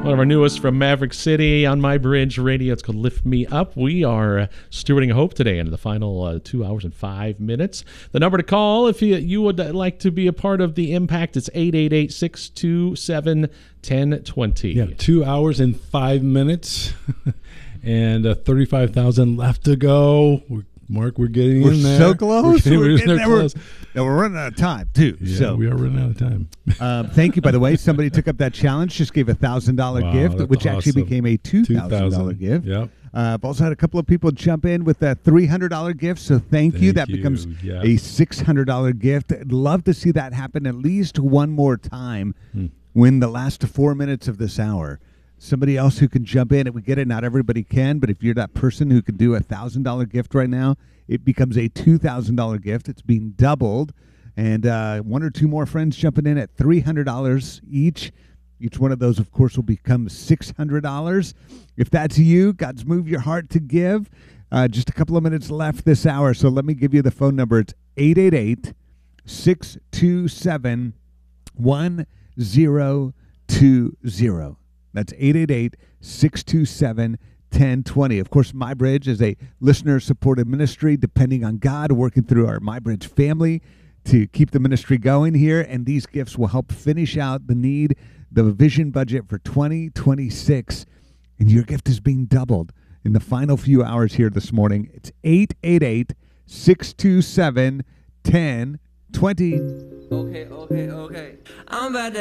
One of our newest from Maverick City on My Bridge Radio. It's called Lift Me Up. We are stewarding hope today into the final 2 hours and 5 minutes. The number to call if you would like to be a part of the impact, it's 888-627-1020. Yeah, 2 hours and 5 minutes and 35,000 left to go. Mark, we're getting in there. So close. We're so close. Now we're running out of time, too. Yeah, so we are running out of time. Thank you, by the way. Somebody took up that challenge, just gave a $1,000 gift, which actually became a $2,000 gift. Yep. I've also had a couple of people jump in with a $300 gift, so thank you. That becomes a $600 gift. I'd love to see that happen at least one more time when the last 4 minutes of this hour. Somebody else who can jump in. We get it. Not everybody can, but if you're that person who can do a $1,000 gift right now, it becomes a $2,000 gift. It's being doubled. And one or two more friends jumping in at $300 each. Each one of those, of course, will become $600. If that's you, God's moved your heart to give. Just a couple of minutes left this hour, so let me give you the phone number. It's 888-627-1020. That's 888-627-1020. Of course, MyBridge is a listener-supported ministry, depending on God, working through our MyBridge family to keep the ministry going here, and these gifts will help finish out the need, the vision budget for 2026, and your gift is being doubled in the final few hours here this morning. It's 888-627-1020. Okay. I'm about to